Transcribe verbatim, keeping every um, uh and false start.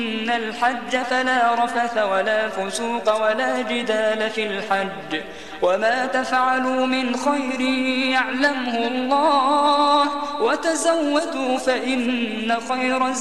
الحج فلا رفث ولا فسوق ولا جدال في الحج وما تفعلوا من خير يعلمه الله وتزودوا فإن خير